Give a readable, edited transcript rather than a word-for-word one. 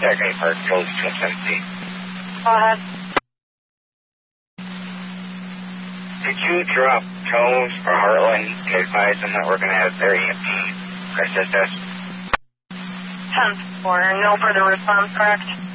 Second Park, Gold Empty. Go ahead. Could you drop Tones or Heartland to advise them that we're going to have their EMP process us? 10-4, no further response, correct?